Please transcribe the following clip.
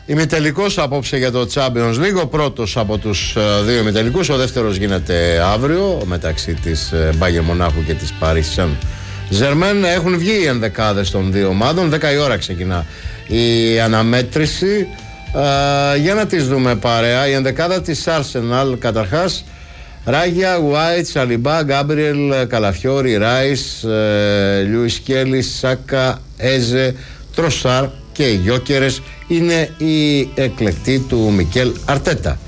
Ημιτελικός απόψε για το Champions League. Ο πρώτος από τους δύο ημιτελικούς. Ο δεύτερος γίνεται αύριο μεταξύ της Bayern Μονάχου και της Paris Saint-Germain. Έχουν βγει οι ενδεκάδες των δύο ομάδων. 10 η ώρα ξεκινά η αναμέτρηση. Για να τις δούμε παρέα. Η ενδεκάδα της Arsenal καταρχάς: Ράγια, White, Σαλιμπά, Γκάμπριελ, Καλαφιόρι, Ράις, Λιούις Κέλι, Σάκα, Έζε, Τροσάρ και οι Γιόκερες είναι η εκλεκτή του Μικέλ Αρτέτα.